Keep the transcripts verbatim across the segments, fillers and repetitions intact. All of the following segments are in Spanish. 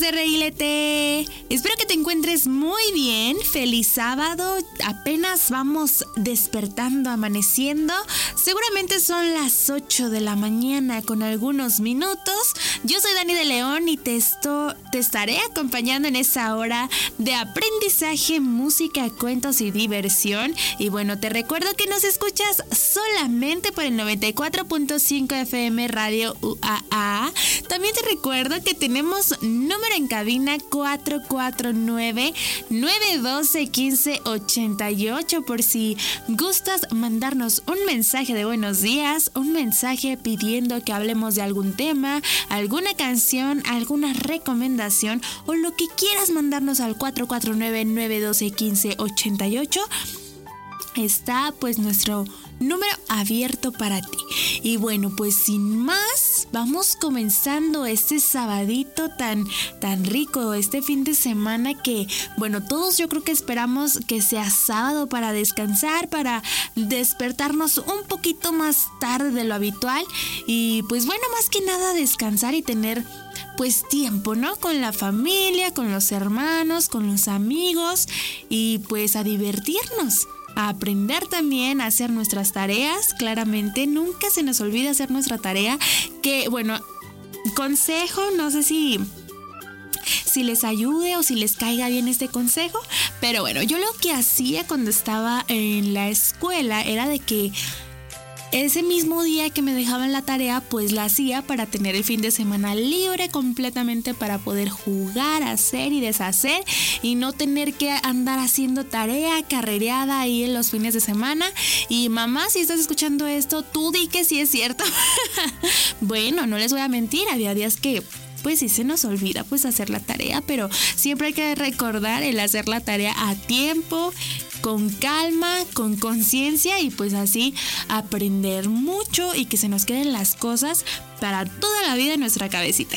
de Reguilete. Espero que te encuentres muy bien. Feliz sábado. Apenas vamos despertando, amaneciendo. Seguramente son las ocho de la mañana con algunos minutos. Yo soy Dani de León y te, esto, te estaré acompañando en esa hora de aprendizaje, música, cuentos y diversión. Y bueno, te recuerdo que nos escuchas solamente por el noventa y cuatro punto cinco F M Radio U A A. También te recuerdo que tenemos número en cabina cuatro cuatro nueve, nueve uno dos, uno cinco ocho ocho por si gustas mandarnos un mensaje de buenos días, un mensaje pidiendo que hablemos de algún tema, alguna canción, alguna recomendación o lo que quieras mandarnos al cuatro cuatro nueve, nueve uno dos, uno cinco ocho ocho. Está pues nuestro número abierto para ti. Y bueno, pues sin más, vamos comenzando este sabadito tan, tan rico, este fin de semana que, bueno, todos yo creo que esperamos que sea sábado para descansar, para despertarnos un poquito más tarde de lo habitual y pues bueno, más que nada descansar y tener pues tiempo, ¿no? Con la familia, con los hermanos, con los amigos y pues a divertirnos. A aprender también a hacer nuestras tareas. Claramente nunca se nos olvida hacer nuestra tarea, que bueno, consejo, no sé si si les ayude o si les caiga bien este consejo, pero bueno, yo lo que hacía cuando estaba en la escuela era de que ese mismo día que me dejaban la tarea, pues la hacía para tener el fin de semana libre completamente para poder jugar, hacer y deshacer y no tener que andar haciendo tarea carrereada ahí en los fines de semana. Y mamá, si estás escuchando esto, tú di que sí es cierto. Bueno, no les voy a mentir, había días que pues sí se nos olvida pues hacer la tarea, pero siempre hay que recordar el hacer la tarea a tiempo, con calma, con conciencia y pues así aprender mucho y que se nos queden las cosas para toda la vida en nuestra cabecita.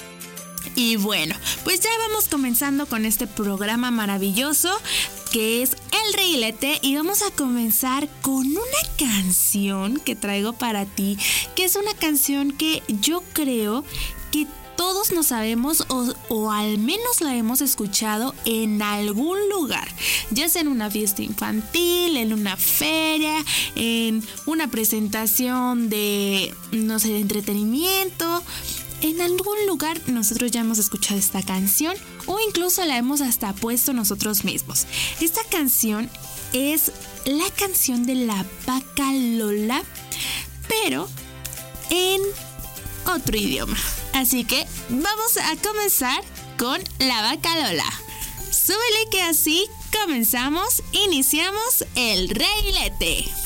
Y bueno, pues ya vamos comenzando con este programa maravilloso que es El Reguilete y vamos a comenzar con una canción que traigo para ti, que es una canción que yo creo que todos nos sabemos o, o al menos la hemos escuchado en algún lugar, ya sea en una fiesta infantil, en una feria, en una presentación de, no sé, de entretenimiento. En algún lugar nosotros ya hemos escuchado esta canción o incluso la hemos hasta puesto nosotros mismos. Esta canción es la canción de la vaca Lola, pero en otro idioma. Así que vamos a comenzar con la vaca Lola. Súbele que así comenzamos, iniciamos el Reguilete.